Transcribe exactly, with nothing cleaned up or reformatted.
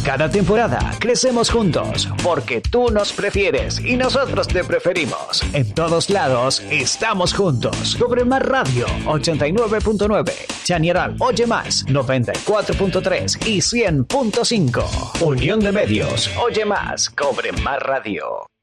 Cada temporada crecemos juntos porque tú nos prefieres y nosotros te preferimos. En todos lados estamos juntos. Cobre Más Radio ochenta y nueve punto nueve, Chañaral Oye Más noventa y cuatro punto tres y cien punto cinco. Unión de Medios. Oye Más. Cobre Más Radio.